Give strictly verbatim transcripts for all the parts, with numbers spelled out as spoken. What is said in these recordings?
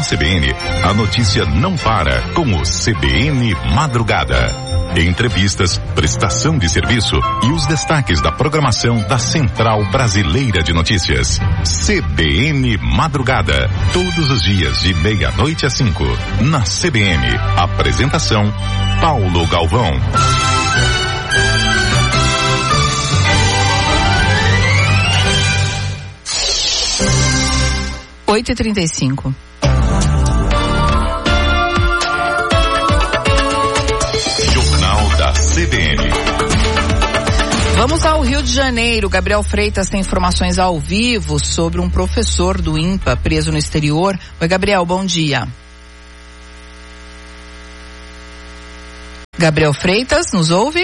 C B N, a notícia não para com o C B N Madrugada. Entrevistas, prestação de serviço e os destaques da programação da Central Brasileira de Notícias. C B N Madrugada, todos os dias de meia-noite às cinco, na C B N. Apresentação, Paulo Galvão. oito e trinta e cinco. Jornal da C B N. Vamos ao Rio de Janeiro. Gabriel Freitas tem informações ao vivo sobre um professor do INPA preso no exterior. Oi, Gabriel, bom dia. Gabriel Freitas, nos ouve?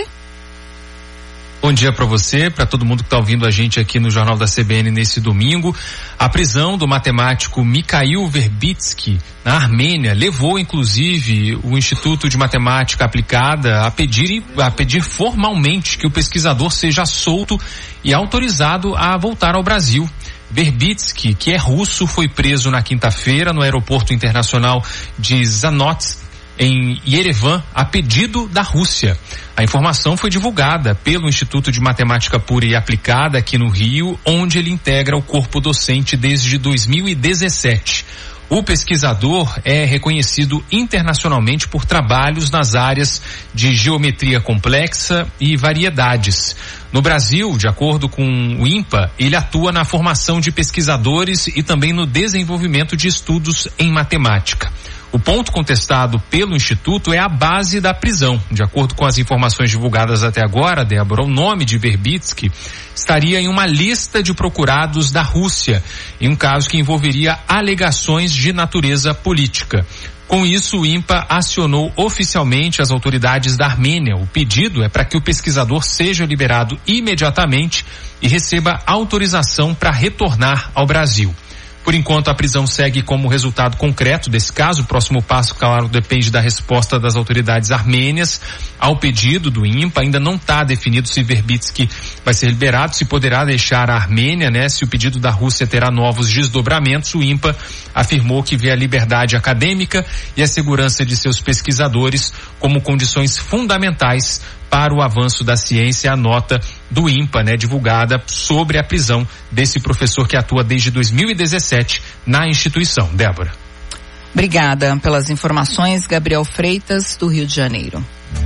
Bom dia para você, para todo mundo que está ouvindo a gente aqui no Jornal da C B N nesse domingo. A prisão do matemático Mikhail Verbitsky na Armênia levou, inclusive, o Instituto de Matemática Aplicada a pedir, a pedir formalmente que o pesquisador seja solto e autorizado a voltar ao Brasil. Verbitsky, que é russo, foi preso na quinta-feira no aeroporto internacional de Zanotsk, em Yerevan, a pedido da Rússia. A informação foi divulgada pelo Instituto de Matemática Pura e Aplicada aqui no Rio, onde ele integra o corpo docente desde dois mil e dezessete. O pesquisador é reconhecido internacionalmente por trabalhos nas áreas de geometria complexa e variedades. No Brasil, de acordo com o INPA, ele atua na formação de pesquisadores e também no desenvolvimento de estudos em matemática. O ponto contestado pelo Instituto é a base da prisão. De acordo com as informações divulgadas até agora, Débora, o nome de Verbitsky estaria em uma lista de procurados da Rússia, em um caso que envolveria alegações de natureza política. Com isso, o INPA acionou oficialmente as autoridades da Armênia. O pedido é para que o pesquisador seja liberado imediatamente e receba autorização para retornar ao Brasil. Por enquanto, a prisão segue como resultado concreto desse caso. O próximo passo, claro, depende da resposta das autoridades armênias ao pedido do INPA. Ainda não está definido se Verbitsky vai ser liberado, se poderá deixar a Armênia, né? Se o pedido da Rússia terá novos desdobramentos. O INPA afirmou que vê a liberdade acadêmica e a segurança de seus pesquisadores como condições fundamentais para o avanço da ciência. A nota do INPA, né, divulgada sobre a prisão desse professor que atua desde dois mil e dezessete na instituição. Débora. Obrigada pelas informações, Gabriel Freitas, do Rio de Janeiro.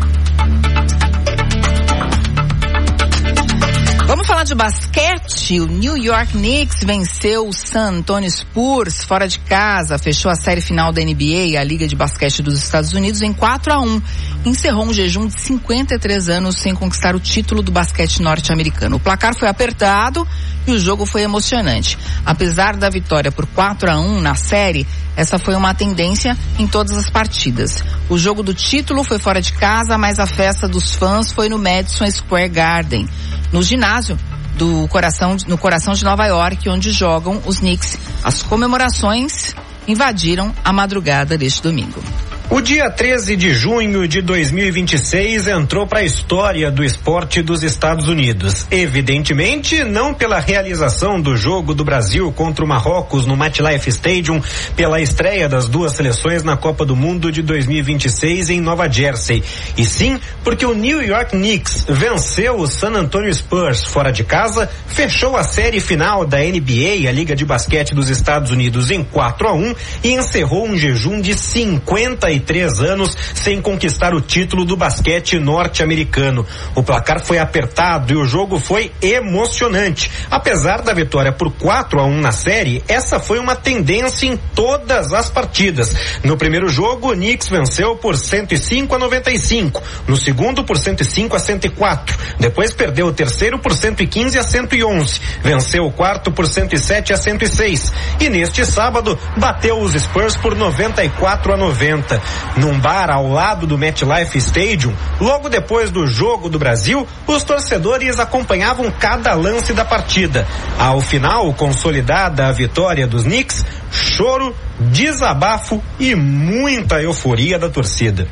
Vamos falar de basquete. O New York Knicks venceu o San Antonio Spurs fora de casa, fechou a série final da N B A, a Liga de Basquete dos Estados Unidos, em quatro a um. Encerrou um jejum de cinquenta e três anos sem conquistar o título do basquete norte-americano. O placar foi apertado e o jogo foi emocionante. Apesar da vitória por quatro a um na série, essa foi uma tendência em todas as partidas. O jogo do título foi fora de casa, mas a festa dos fãs foi no Madison Square Garden, no ginásio do coração, no coração de Nova York, onde jogam os Knicks. As comemorações invadiram a madrugada deste domingo. O dia treze de junho de dois mil e vinte e seis entrou para a história do esporte dos Estados Unidos. Evidentemente, não pela realização do jogo do Brasil contra o Marrocos no MetLife Stadium, pela estreia das duas seleções na Copa do Mundo de dois mil e vinte e seis em Nova Jersey, e sim porque o New York Knicks venceu o San Antonio Spurs fora de casa, fechou a série final da N B A, a Liga de Basquete dos Estados Unidos, em quatro a um e encerrou um jejum de cinquenta e três anos sem conquistar o título do basquete norte-americano. O placar foi apertado e o jogo foi emocionante. Apesar da vitória por quatro a um na série, essa foi uma tendência em todas as partidas. No primeiro jogo, o Knicks venceu por cento e cinco a noventa e cinco, no segundo por cento e cinco a cento e quatro, depois perdeu o terceiro por cento e quinze a cento e onze, venceu o quarto por cento e sete a cento e seis e neste sábado bateu os Spurs por noventa e quatro a noventa. Num bar ao lado do MetLife Stadium, logo depois do jogo do Brasil, os torcedores acompanhavam cada lance da partida. Ao final, consolidada a vitória dos Knicks, choro, desabafo e muita euforia da torcida.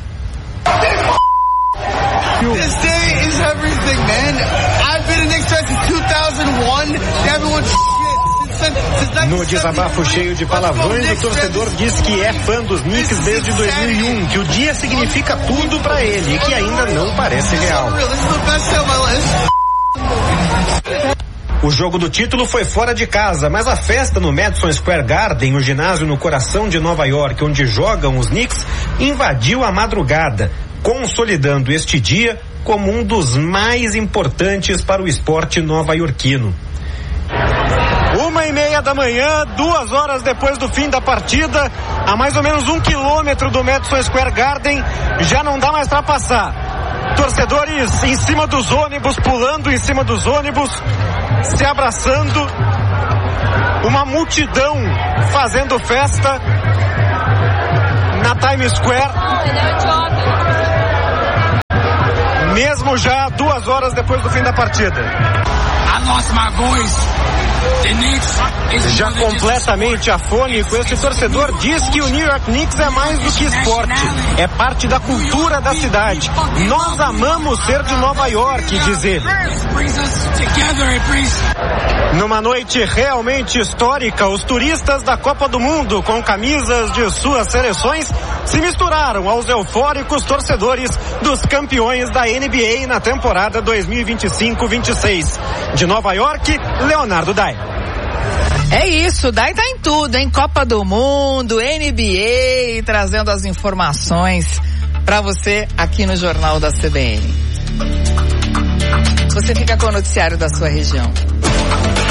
This day is everything, man. I've been a Knicks fan since two thousand one. Everyone's shit since No desabafo cheio de palavrões, o torcedor diz que é fã dos Knicks desde dois mil e um, que o dia significa tudo pra ele e que ainda não parece real. O jogo do título foi fora de casa, mas a festa no Madison Square Garden, o ginásio no coração de Nova York, onde jogam os Knicks, invadiu a madrugada, consolidando este dia como um dos mais importantes para o esporte nova-iorquino. Uma e meia da manhã, duas horas depois do fim da partida, a mais ou menos um quilômetro do Madison Square Garden, já não dá mais para passar. Torcedores em cima dos ônibus, pulando em cima dos ônibus, se abraçando, uma multidão fazendo festa na Times Square, mesmo já duas horas depois do fim da partida. Já completamente afônico, esse torcedor diz que o New York Knicks é mais do que esporte, é parte da cultura da cidade. Nós amamos ser de Nova York, diz ele. Numa noite realmente histórica, os turistas da Copa do Mundo, com camisas de suas seleções, se misturaram aos eufóricos torcedores dos campeões da N B A na temporada dois mil e vinte e cinco vinte e seis. De Nova York, Leonardo Dai. É isso, Dai tá em tudo, hein? Copa do Mundo, N B A, trazendo as informações pra você aqui no Jornal da C B N. Você fica com o noticiário da sua região.